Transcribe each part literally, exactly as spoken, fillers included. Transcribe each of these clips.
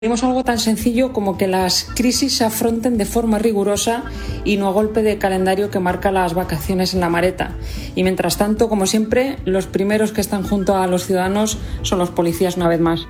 Pedimos algo tan sencillo como que las crisis se afronten de forma rigurosa y no a golpe de calendario que marca las vacaciones en la Mareta. Y mientras tanto, como siempre, los primeros que están junto a los ciudadanos son los policías una vez más.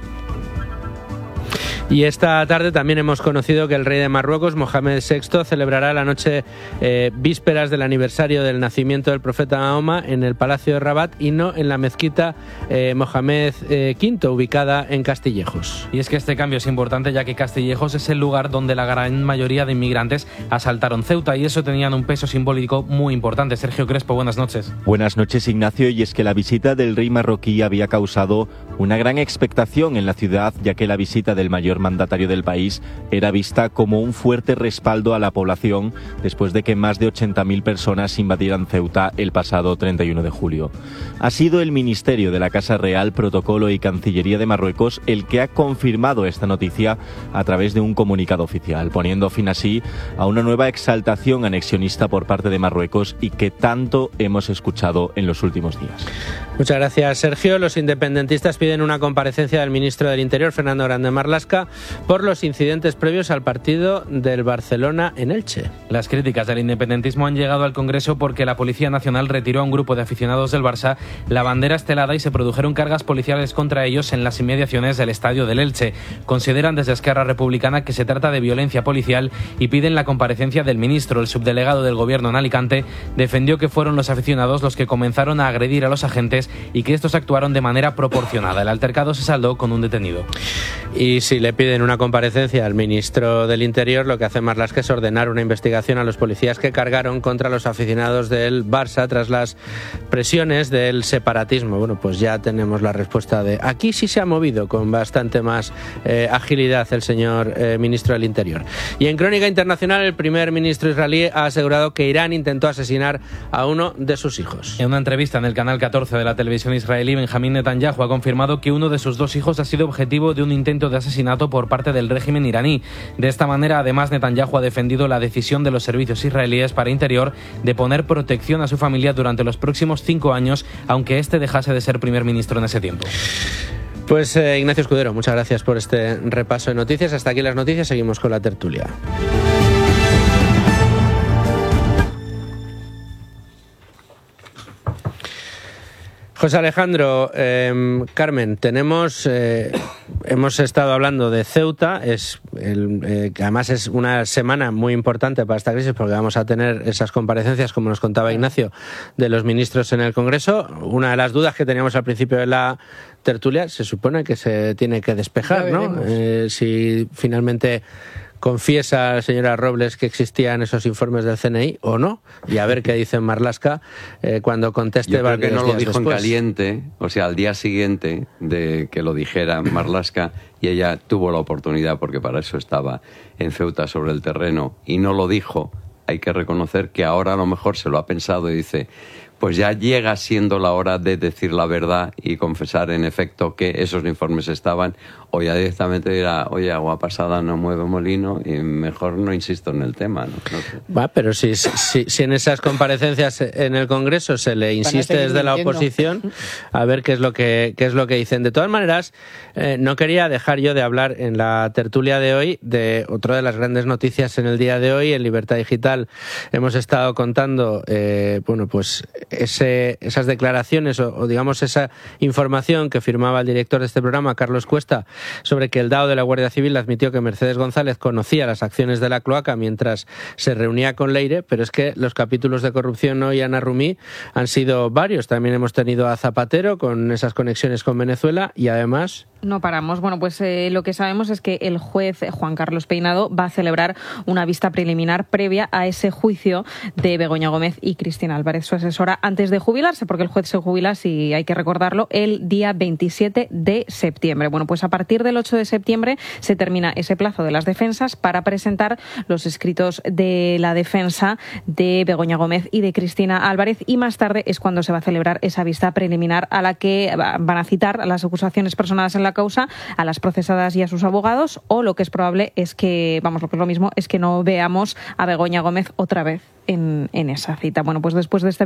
Y esta tarde también hemos conocido que el rey de Marruecos, Mohamed sexto, celebrará la noche eh, vísperas del aniversario del nacimiento del profeta Mahoma en el Palacio de Rabat y no en la mezquita eh, Mohamed eh, quinto, ubicada en Castillejos. Y es que este cambio es importante, ya que Castillejos es el lugar donde la gran mayoría de inmigrantes asaltaron Ceuta, y eso tenían un peso simbólico muy importante. Sergio Crespo, buenas noches. Buenas noches, Ignacio. Y es que la visita del rey marroquí había causado una gran expectación en la ciudad, ya que la visita del mayor mandatario del país era vista como un fuerte respaldo a la población después de que más de ochenta mil personas invadieran Ceuta el pasado treinta y uno de julio. Ha sido el Ministerio de la Casa Real, Protocolo y Cancillería de Marruecos el que ha confirmado esta noticia a través de un comunicado oficial, poniendo fin así a una nueva exaltación anexionista por parte de Marruecos y que tanto hemos escuchado en los últimos días. Muchas gracias, Sergio. Los independentistas piden una comparecencia del ministro del Interior, Fernando Grande Marlaska, por los incidentes previos al partido del Barcelona en Elche. Las críticas del independentismo han llegado al Congreso porque la Policía Nacional retiró a un grupo de aficionados del Barça la bandera estelada y se produjeron cargas policiales contra ellos en las inmediaciones del estadio del Elche. Consideran desde Esquerra Republicana que se trata de violencia policial y piden la comparecencia del ministro. El subdelegado del Gobierno en Alicante defendió que fueron los aficionados los que comenzaron a agredir a los agentes y que estos actuaron de manera proporcionada. El altercado se saldó con un detenido. Y si le piden una comparecencia al ministro del Interior, lo que hace Marlaska es ordenar una investigación a los policías que cargaron contra los aficionados del Barça tras las presiones del separatismo. Bueno, pues ya tenemos la respuesta de aquí sí se ha movido con bastante más eh, agilidad el señor eh, ministro del Interior. Y en crónica internacional, el primer ministro israelí ha asegurado que Irán intentó asesinar a uno de sus hijos. En una entrevista en el canal catorce de la televisión israelí, Benjamín Netanyahu ha confirmado que uno de sus dos hijos ha sido objetivo de un intento de asesinato por parte del régimen iraní. De esta manera, además, Netanyahu ha defendido la decisión de los servicios israelíes para Interior de poner protección a su familia durante los próximos cinco años, aunque este dejase de ser primer ministro en ese tiempo. Pues eh, Ignacio Escudero, muchas gracias por este repaso de noticias. Hasta aquí las noticias, seguimos con la tertulia. José Alejandro, eh, Carmen, tenemos, eh, hemos estado hablando de Ceuta, es el, eh, que además es una semana muy importante para esta crisis porque vamos a tener esas comparecencias, como nos contaba Ignacio, de los ministros en el Congreso. Una de las dudas que teníamos al principio de la tertulia se supone que se tiene que despejar, ¿no? Eh, si finalmente confiesa la señora Robles que existían esos informes del C N I o no, y a ver qué dice Marlaska eh, cuando conteste. Yo creo que no lo dijo después. en caliente, o sea, al día siguiente de que lo dijera Marlaska, y ella tuvo la oportunidad, porque para eso estaba en Ceuta sobre el terreno, y no lo dijo. Hay que reconocer que ahora a lo mejor se lo ha pensado y dice, pues ya llega siendo la hora de decir la verdad y confesar en efecto que esos informes estaban, o ya directamente dirá, oye, agua pasada no mueve molino y mejor no insisto en el tema. No, no sé. Va, pero si, si, si en esas comparecencias en el Congreso se le insiste desde la oposición, a ver qué es lo que, qué es lo que dicen. De todas maneras, eh, no quería dejar yo de hablar en la tertulia de hoy de otra de las grandes noticias en el día de hoy. En Libertad Digital hemos estado contando, eh, bueno, pues ese, esas declaraciones o, o digamos esa información que firmaba el director de este programa, Carlos Cuesta, sobre que el D A O de la Guardia Civil admitió que Mercedes González conocía las acciones de la cloaca mientras se reunía con Leire, pero es que los capítulos de corrupción hoy, Ana Rumí, han sido varios. También hemos tenido a Zapatero con esas conexiones con Venezuela y además... No paramos. Bueno, pues eh, lo que sabemos es que el juez Juan Carlos Peinado va a celebrar una vista preliminar previa a ese juicio de Begoña Gómez y Cristina Álvarez, su asesora, antes de jubilarse, porque el juez se jubila, si hay que recordarlo, el día veintisiete de septiembre. Bueno, pues a partir del ocho de septiembre se termina ese plazo de las defensas para presentar los escritos de la defensa de Begoña Gómez y de Cristina Álvarez, y más tarde es cuando se va a celebrar esa vista preliminar a la que van a citar a las acusaciones personadas en la causa, a las procesadas y a sus abogados, o lo que es probable es que, vamos, lo que es lo mismo, es que no veamos a Begoña Gómez otra vez en, en esa cita. Bueno, pues después de esta vista preliminar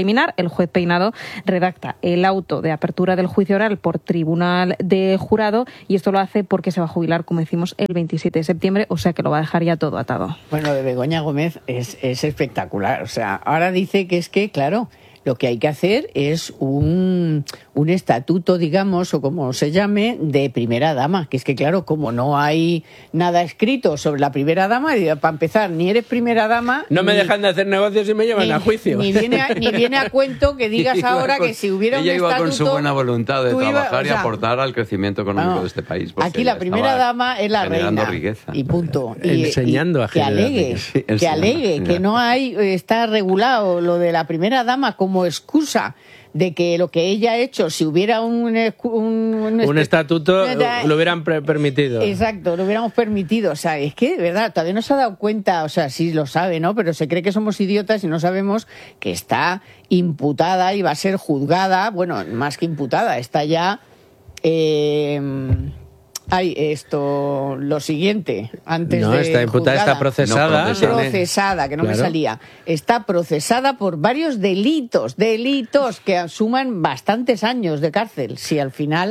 preliminar. El juez Peinado redacta el auto de apertura del juicio oral por tribunal de jurado y esto lo hace porque se va a jubilar, como decimos, el veintisiete de septiembre, o sea que lo va a dejar ya todo atado. Bueno, de Begoña Gómez es, es espectacular. O sea, ahora dice que es que, claro, lo que hay que hacer es un, un estatuto, digamos, o como se llame, de primera dama. Que es que, claro, como no hay nada escrito sobre la primera dama, para empezar, ni eres primera dama... No me ni, dejan de hacer negocios y me llevan ni, a juicio. Ni viene a, ni viene a cuento que digas ahora con, que si hubiera un ella estatuto... Ella iba con su buena voluntad de trabajar iba, o sea, y aportar al crecimiento económico no, de este país. Aquí la primera dama es la reina. Riqueza. Y punto. Y, Enseñando y, a que alegue, sí, que alegue, que no hay, está regulado lo de la primera dama como excusa de que lo que ella ha hecho, si hubiera un... Un, un estatuto, lo hubieran permitido. Exacto, lo hubiéramos permitido. O sea, es que, de verdad, todavía no se ha dado cuenta, o sea, sí lo sabe, ¿no? Pero se cree que somos idiotas y no sabemos que está imputada y va a ser juzgada, bueno, más que imputada, está ya... Eh, Hay esto, lo siguiente, antes no, de está imputada, juzgada, está procesada. No, procesada, que no claro. me salía. Está procesada por varios delitos, delitos que suman bastantes años de cárcel. Si al final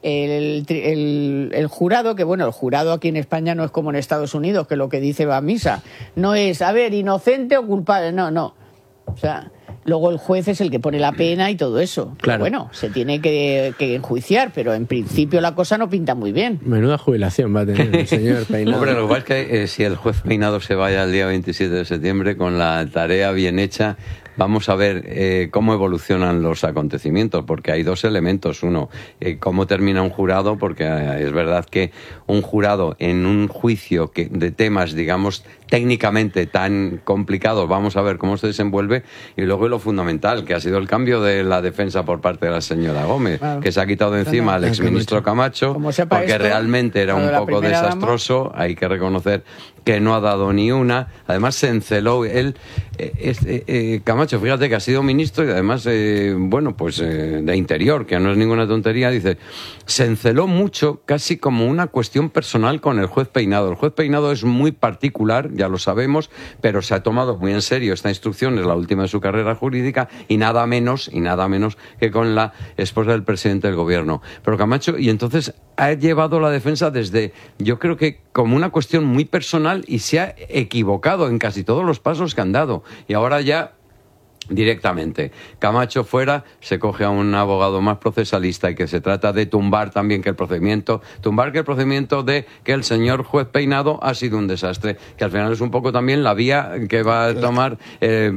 el, el, el jurado, que bueno, el jurado aquí en España no es como en Estados Unidos, que lo que dice va a misa. No es, a ver, inocente o culpable, no, no. O sea... Luego el juez es el que pone la pena y todo eso. Claro. Bueno, se tiene que, que enjuiciar, pero en principio la cosa no pinta muy bien. Menuda jubilación va a tener el señor Peinado. Hombre, lo que pasa es que eh, si el juez Peinado se vaya el día veintisiete de septiembre con la tarea bien hecha, vamos a ver eh, cómo evolucionan los acontecimientos, porque hay dos elementos. Uno, eh, cómo termina un jurado, porque eh, es verdad que un jurado en un juicio que, de temas, digamos, técnicamente tan complicados, vamos a ver cómo se desenvuelve. Y luego lo fundamental, que ha sido el cambio de la defensa por parte de la señora Gómez, claro, que se ha quitado de encima al exministro Camacho, porque esto, realmente era un poco desastroso, dama. Hay que reconocer que no ha dado ni una. Además se enceló él, eh, eh, eh, Camacho, fíjate que ha sido ministro y además, eh, bueno, pues eh, de Interior, que no es ninguna tontería, dice, se enceló mucho, casi como una cuestión personal con el juez Peinado. El juez Peinado es muy particular, ya lo sabemos, pero se ha tomado muy en serio esta instrucción, es la última de su carrera jurídica, y nada menos, y nada menos que con la esposa del presidente del gobierno. Pero Camacho, y entonces ha llevado la defensa desde, yo creo que como una cuestión muy personal, y se ha equivocado en casi todos los pasos que han dado. Y ahora ya directamente Camacho fuera, se coge a un abogado más procesalista y que se trata de tumbar también que el procedimiento, tumbar que el procedimiento de que el señor juez Peinado ha sido un desastre, que al final es un poco también la vía que va a tomar eh,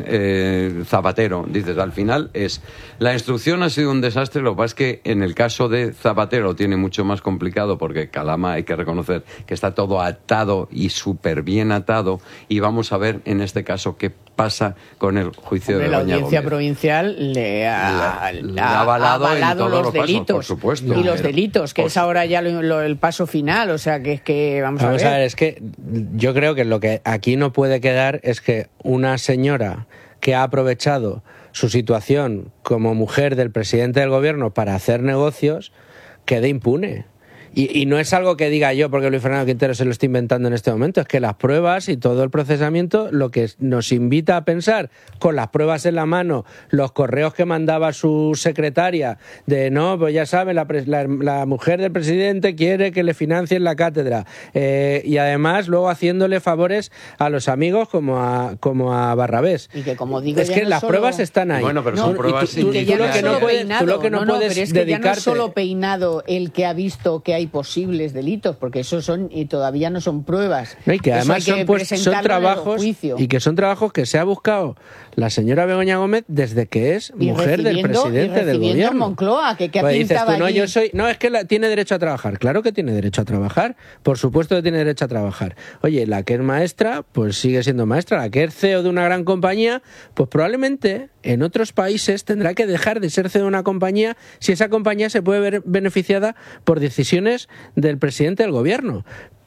eh, Zapatero. Dices, al final es, la instrucción ha sido un desastre, lo que pasa es que en el caso de Zapatero lo tiene mucho más complicado porque Calama hay que reconocer que está todo atado y súper bien atado, y vamos a ver en este caso qué pasa con el juicio Hombre, de Begoña la audiencia Gómez. provincial le ha, le, le ha avalado, avalado en todos los, los delitos pasos, por supuesto. y los pero, delitos, que por... es ahora ya lo, lo, el paso final, o sea que es que vamos, vamos a ver. a ver, es que yo creo que lo que aquí no puede quedar es que una señora que ha aprovechado su situación como mujer del presidente del gobierno para hacer negocios quede impune. Y, y no es algo que diga yo porque Luis Fernando Quintero se lo está inventando en este momento, es que las pruebas y todo el procesamiento lo que nos invita a pensar, con las pruebas en la mano, los correos que mandaba su secretaria de no, pues ya saben, la, la, la mujer del presidente quiere que le financien la cátedra, eh, y además luego haciéndole favores a los amigos como a, como a Barrabés. Y que como digo, es que no las solo... pruebas están ahí. Bueno, pero no, son pruebas y tú, y tú, lo que no puedes, tú lo que no, no, puedes pero es que dedicarte... ya no es solo Peinado el que ha visto que hay posibles delitos, porque esos son y todavía no son pruebas. No, y que además que son, pues, son trabajos y que son trabajos que se ha buscado la señora Begoña Gómez desde que es y mujer del presidente del gobierno. En Moncloa, que, que pues dices tú, no, allí. yo soy, no, es que la, tiene derecho a trabajar. Claro que tiene derecho a trabajar. Por supuesto que tiene derecho a trabajar. Oye, la que es maestra, pues sigue siendo maestra. La que es C E O de una gran compañía, pues probablemente en otros países tendrá que dejar de ser C E O de una compañía si esa compañía se puede ver beneficiada por decisiones del presidente del gobierno.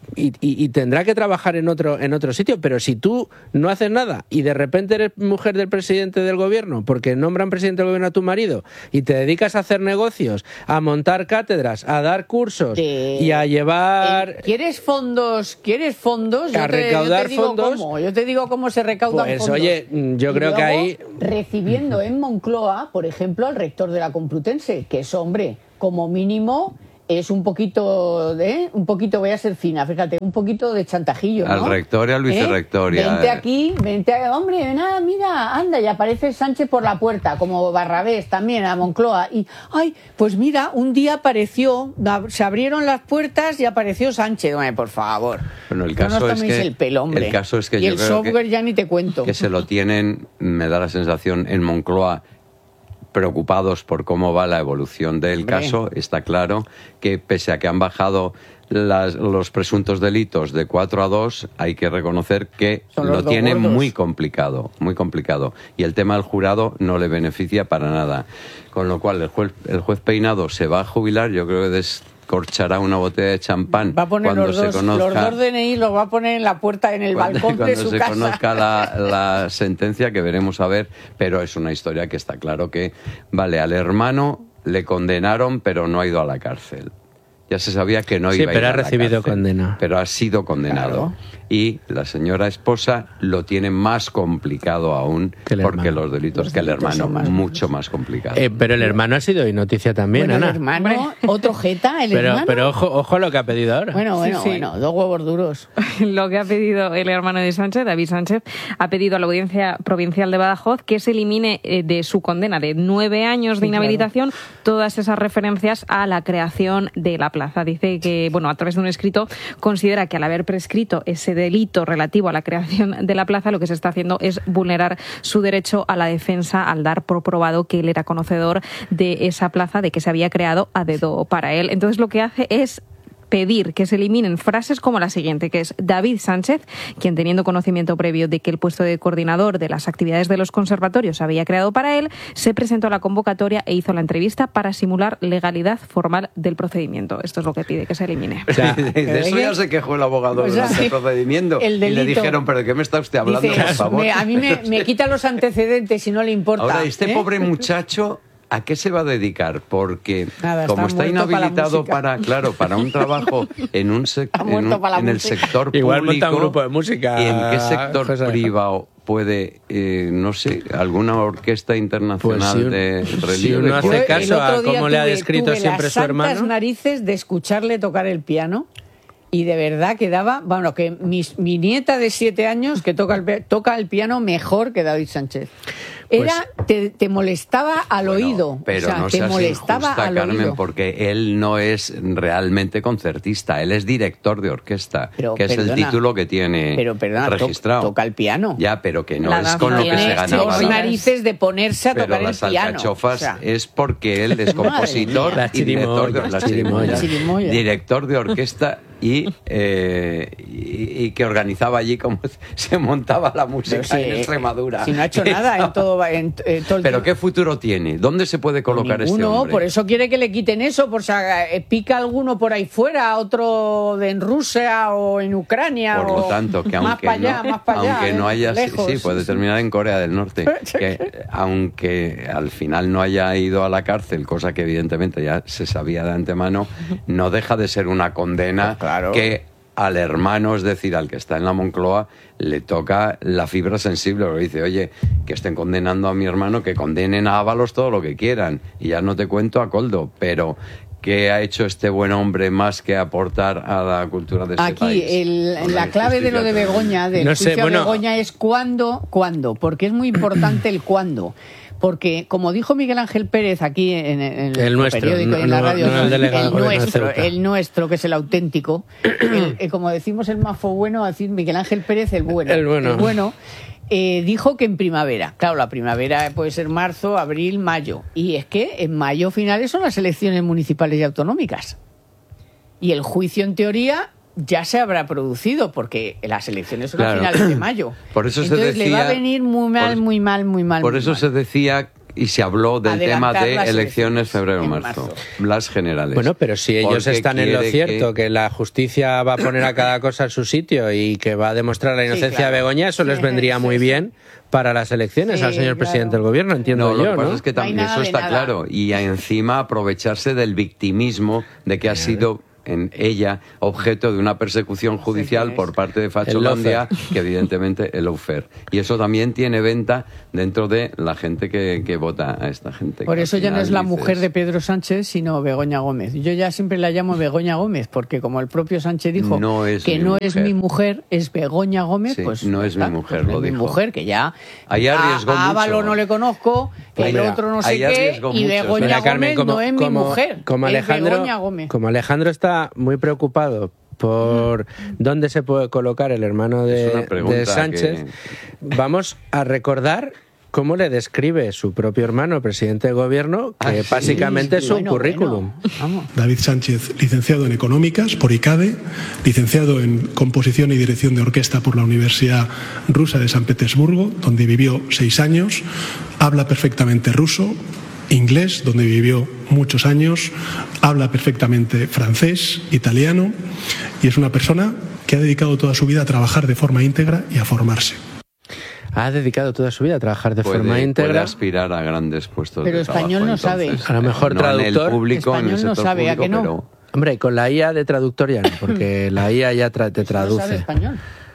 y, y, y tendrá que trabajar en otro, en otro sitio, pero si tú no haces nada y de repente eres mujer del presidente del gobierno, porque nombran presidente del gobierno a tu marido, y te dedicas a hacer negocios, a montar cátedras, a dar cursos de... y a llevar... ¿Quieres fondos? ¿Quieres fondos? A yo te, recaudar yo te digo fondos. Cómo. Yo te digo cómo se recaudan pues, fondos. Oye, yo y creo que ahí... recibiendo en Moncloa, por ejemplo, al rector de la Complutense, que es hombre, como mínimo... es un poquito de, un poquito, voy a ser fina, fíjate, un poquito de chantajillo, ¿no? Al rector y al vicerrector. ¿Eh? Vente aquí, vente aquí, hombre, nada, mira, anda, y aparece Sánchez por la puerta, como Barrabés también, a Moncloa, y, ay, pues mira, un día apareció, se abrieron las puertas y apareció Sánchez, hombre, por favor. Bueno, el caso no nos es toméis que, el pelo, hombre. El caso es que y yo el creo software que, ya ni te cuento. que se lo tienen, me da la sensación, en Moncloa, preocupados por cómo va la evolución del Hombre. caso. Está claro que pese a que han bajado las, los presuntos delitos de cuatro a dos, hay que reconocer que lo tiene gordos. muy complicado, muy complicado. Y el tema del jurado no le beneficia para nada. Con lo cual, el juez, el juez Peinado se va a jubilar, yo creo que descorchará una botella de champán va a poner cuando los se dos, conozca... los dos D N I los va a poner en la puerta, en el Cuando, balcón de cuando su se casa. conozca la, la sentencia, que veremos a ver, pero es una historia que está claro que, vale, al hermano le condenaron, pero no ha ido a la cárcel. Ya se sabía que no sí, iba a ir pero a ha la recibido cárcel, condena. pero ha sido condenado. Claro. Y la señora esposa lo tiene más complicado aún, Que el porque hermano. los delitos Los que el delitos hermano, son más mucho más complicado. Eh, pero el hermano ha sido hoy noticia también, Bueno, Ana. el hermano, otro jeta, el pero, hermano. pero ojo, ojo a lo que ha pedido ahora. Bueno, bueno, Sí, sí. bueno, dos huevos duros. Lo que ha pedido el hermano de Sánchez, David Sánchez, ha pedido a la Audiencia Provincial de Badajoz que se elimine eh, de su condena de nueve años de Sí, inhabilitación todas esas referencias a la creación de la plaza. Dice que, bueno, a través de un escrito, considera que al haber prescrito ese delito relativo a la creación de la plaza, lo que se está haciendo es vulnerar su derecho a la defensa al dar por probado que él era conocedor de esa plaza, de que se había creado a dedo para él. Entonces lo que hace es pedir que se eliminen frases como la siguiente, que es: David Sánchez, quien teniendo conocimiento previo de que el puesto de coordinador de las actividades de los conservatorios se había creado para él, se presentó a la convocatoria e hizo la entrevista para simular legalidad formal del procedimiento. Esto es lo que pide que se elimine. O sea, de eso ya se quejó el abogado O sea, durante el procedimiento. el y le delito. dijeron, ¿pero de qué me está usted hablando, Dice, por favor? me- a mí me, me quita los antecedentes si no le importa. Ahora, este ¿eh? pobre muchacho, ¿a qué se va a dedicar? Porque Nada, como está está muerto para la inhabilitado música. para, claro, para un trabajo en un sec- Está en, muerto un- para la en el música. sector Igual público, monta un grupo de música, ¿y en qué sector José. privado puede, eh, no sé, alguna orquesta internacional Pues si un- de si relieve? uno hace puede? Yo caso el otro a día cómo le ha tuve- descrito tuve siempre las su hermano. santas narices de escucharle tocar el piano y de verdad quedaba, bueno, que mis- mi nieta de siete años que toca el, pi- toca el piano mejor que David Sánchez. Era, te, te molestaba al Bueno, oído, pero o sea, no te seas molestaba injusta, al Carmen, oído. porque él no es realmente concertista, él es director de orquesta, Pero, que es perdona, el título que tiene Pero perdona, to- registrado. toca el piano. Ya, pero que no La es con lo que danza se tiene gana dos sí, la- narices de ponerse a Pero tocar el las piano. alcachofas O sea, es porque él es compositor Las y director de chirimoyas, las las chirimoyas. chirimoyas, director de orquesta y, eh, y, y que organizaba allí cómo se montaba la música pero si, en Extremadura. Si no ha hecho nada en todo, en, en todo el Pero tiempo. ¿qué futuro tiene? ¿Dónde se puede colocar este Ninguno, hombre? por eso quiere que le quiten eso, por si eh, pica alguno por ahí fuera, otro de en Rusia o en Ucrania. Por lo o tanto, que más aunque, para allá, no, más para allá, aunque no eh, haya... sí, lejos. sí, puede terminar en Corea del Norte. Que aunque al final no haya ido a la cárcel, cosa que evidentemente ya se sabía de antemano, no deja de ser una condena Pues claro. que al hermano, es decir, al que está en la Moncloa, le toca la fibra sensible. Le dice, oye, que estén condenando a mi hermano, que condenen a Ábalos todo lo que quieran. Y ya no te cuento a Coldo, pero... ¿qué ha hecho este buen hombre más que aportar a la cultura de este Aquí, país? el- Con la clave de lo de injusticia Begoña, del No sé, juicio bueno. de Begoña, es cuándo, cuándo, porque es muy importante el cuándo. Porque, como dijo Miguel Ángel Pérez aquí en, en El nuestro, periódico y en la no- radio, no el delegado el del gobierno de nuestro, Ceuta. el nuestro, que es el auténtico, el- eh, como decimos el mafo bueno, decir Miguel Ángel Pérez el bueno. El bueno. eh, dijo que en primavera. Claro, la primavera puede ser marzo, abril, mayo. Y es que en mayo finales son las elecciones municipales y autonómicas. Y el juicio, en teoría, ya se habrá producido, porque las elecciones son Claro. a finales de mayo. Por eso se Entonces le va a decía- venir muy mal, por- muy mal, muy mal. Por muy eso mal. se decía y se habló del tema de elecciones febrero-marzo, las generales. Bueno, pero si ellos están en lo cierto, que... que la justicia va a poner a cada cosa en su sitio y que va a demostrar la inocencia sí, claro. de Begoña, eso les vendría sí, muy sí, bien para las elecciones sí, al señor claro. presidente del gobierno, entiendo no, yo, lo que pasa ¿no? es que también no eso está nada. claro, y encima aprovecharse del victimismo de que ha sido en ella objeto de una persecución judicial por parte de Facholandia, que evidentemente el lawfare. Y eso también tiene venta dentro de la gente que, que vota a esta gente. Por eso ya no es la dices... mujer de Pedro Sánchez, sino Begoña Gómez. Yo ya siempre la llamo Begoña Gómez, porque como el propio Sánchez dijo no que no mujer. es mi mujer, es Begoña Gómez, sí, pues no es mi mujer, pues lo es dijo. mi mujer, que ya Ahí arriesgó a Ávalo mucho. no le conozco, el Mira, otro no sé qué, y Begoña Mira, Gómez Carmen, como, no es como, mi mujer, como Alejandro, es Begoña Gómez. Como Alejandro está muy preocupado por dónde se puede colocar el hermano de, de Sánchez, que... vamos a recordar cómo le describe su propio hermano, presidente de gobierno, que ah, sí, básicamente sí, es un bueno, currículum. Bueno. David Sánchez, licenciado en Económicas por I C A D E, licenciado en Composición y Dirección de Orquesta por la Universidad Rusa de San Petersburgo, donde vivió seis años, habla perfectamente ruso, inglés, donde vivió muchos años, habla perfectamente francés, italiano, y es una persona que ha dedicado toda su vida a trabajar de forma íntegra y a formarse. Ha dedicado toda su vida a trabajar de puede, forma íntegra. Puede aspirar a grandes puestos pero de trabajo. Pero español no entonces, sabe. A lo mejor no traductor. En el público, español en el no sector sabe, público, ¿a que no? Pero... Hombre, con la I A de traductor ya no, porque la I A ya tra te traduce. No sabe español.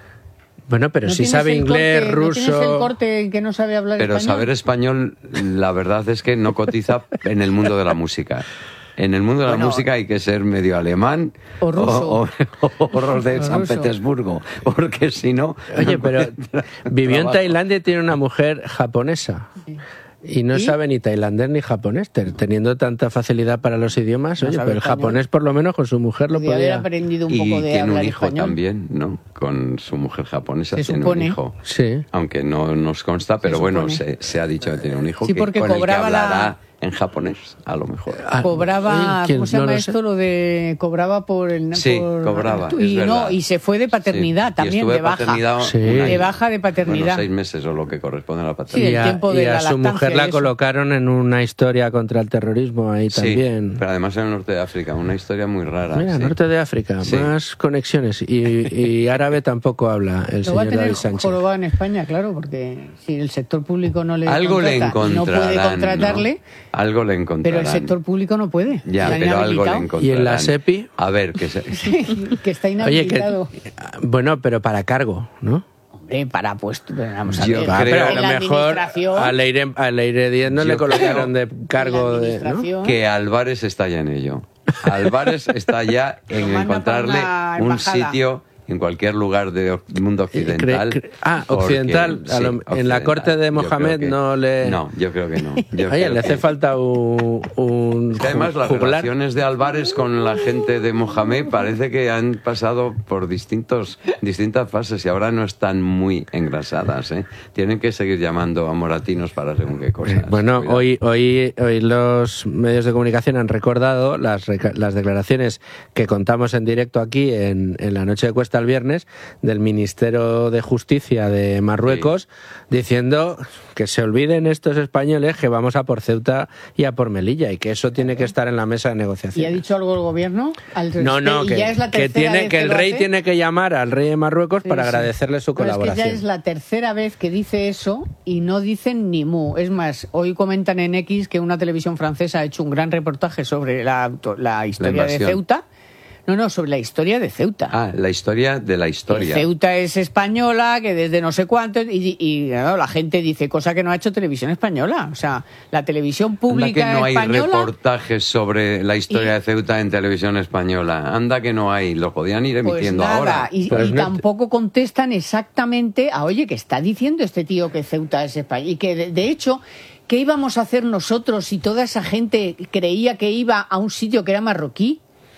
Bueno, pero ¿No si sabe inglés, corte, ruso... ¿No tienes el corte que no sabe hablar pero español? Pero saber español, la verdad es que no cotiza en el mundo de la música. En el mundo de la bueno, música hay que ser medio alemán o ruso o, o, o de o San ruso. Petersburgo, porque si no... Oye, pero vivió en Tailandia y tiene una mujer japonesa. Sí. Y no ¿Y? sabe ni tailandés ni japonés, teniendo tanta facilidad para los idiomas. No oye, pero el español. japonés por lo menos con su mujer lo podía... haber aprendido un y poco de tiene un hijo español. también, ¿no? Con su mujer japonesa se tiene supone. un hijo. Sí. Aunque no nos consta, pero se bueno, se, se ha dicho que tiene un hijo sí, que, porque con el que hablará la... en japonés, a lo mejor. Cobraba, ¿cómo se llama no esto? Lo de cobraba por el sí, por, cobraba. Y es no, y se fue de paternidad sí. también, de baja. Sí. De baja de paternidad. Bueno, seis meses o lo que corresponde a la paternidad. Sí, el tiempo y a, de y a la su mujer la colocaron en una historia contra el terrorismo ahí sí, también. Pero además en el norte de África, una historia muy rara. Mira, sí. norte de África, sí. más conexiones. Y, y árabe tampoco habla el lo señor va a tener David Sánchez. jorobado en España, claro, porque si el sector público no le algo le encontrarán, no puede contratarle, ¿no? Algo le encontrarán. Pero el sector público no puede. Ya, pero algo le encontrarán. ¿Y en la SEPI? A ver, que, se... que está inhabilitado. Oye, que, bueno, pero para cargo, ¿no? Hombre, para puesto, vamos a Yo ver. creo, pero a lo mejor a Leire, a Leire Díez no le colocaron de cargo de... ¿no? Que Álvarez está ya en ello. Álvarez está ya en encontrarle un sitio... en cualquier lugar del mundo occidental. Cre, cre, ah, occidental. Porque, sí, lo, occidental. En la corte de Mohamed que, no le... No, yo creo que no. Yo Oye, le hace que... falta un, un es que además las juglar. relaciones de Álvarez con la gente de Mohamed parece que han pasado por distintos, distintas fases y ahora no están muy engrasadas. ¿eh? Tienen que seguir llamando a moratinos para según qué cosas. Bueno, hoy, hoy, hoy los medios de comunicación han recordado las, las declaraciones que contamos en directo aquí en, en la noche de Cuesta el viernes del Ministerio de Justicia de Marruecos sí. diciendo que se olviden estos españoles que vamos a por Ceuta y a por Melilla y que eso tiene que estar en la mesa de negociación. ¿Y ha dicho algo el gobierno? Al no, no, que, ya es la que, tiene, que el rey hace? tiene que llamar al rey de Marruecos sí, para sí. agradecerle su Pero colaboración. Es que ya es la tercera vez que dice eso y no dicen ni mu. Es más, hoy comentan en X que una televisión francesa ha hecho un gran reportaje sobre la, la historia la de Ceuta. No, no, sobre la historia de Ceuta. Ah, la historia de la historia. Que Ceuta es española, que desde no sé cuánto, y, y no, la gente dice cosa que no ha hecho Televisión Española. O sea, la televisión pública Anda que no española... hay reportajes sobre la historia y... de Ceuta en Televisión Española. Anda que no hay, lo podían ir emitiendo pues nada, ahora. Y, pues y no... tampoco contestan exactamente a, oye, que está diciendo este tío que Ceuta es española. Y que, de, de hecho... ¿Qué íbamos a hacer nosotros si toda esa gente creía que iba a un sitio que era marroquí?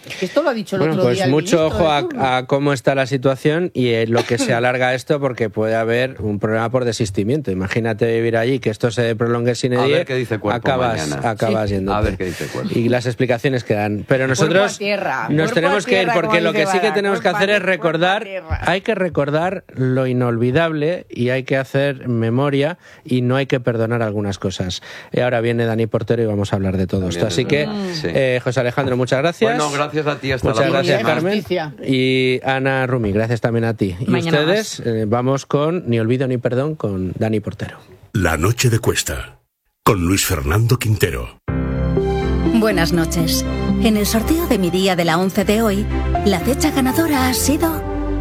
Esto lo ha dicho el bueno, otro pues día. Pues mucho ojo a, a cómo está la situación y eh, lo que se alarga esto, porque puede haber un problema por desistimiento. Imagínate vivir allí, que esto se prolongue sin edie, acabas, acabas sí. yéndote. A ver qué dice el cuerpo. Y las explicaciones que dan. Pero nosotros tierra, nos tenemos que ir, porque lo que sí que tenemos que hacer es recordar, hay que recordar lo inolvidable y hay que hacer memoria y no hay que perdonar algunas cosas. Y ahora viene Dani Portero y vamos a hablar de todo También esto. Así que, sí. eh, José Alejandro, muchas gracias. Bueno, gracias a ti. Hasta muchas la gracias, próxima. Carmen. Justicia. Y Ana Rumi, gracias también a ti. Y Mañana ustedes, eh, vamos con Ni olvido ni perdón con Dani Portero. La noche de Cuesta, con Luis Fernando Quintero. Buenas noches. En el sorteo de mi día de la once de hoy, la fecha ganadora ha sido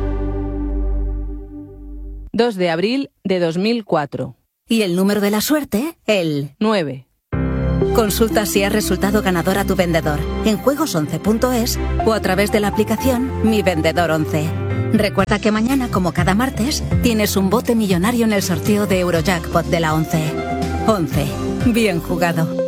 dos de abril de dos mil cuatro. Y el número de la suerte, el nueve. Consulta si has resultado ganador a tu vendedor en juegos once punto es o a través de la aplicación Mi Vendedor once. Recuerda que mañana, como cada martes, tienes un bote millonario en el sorteo de Eurojackpot de la once. once. Bien jugado.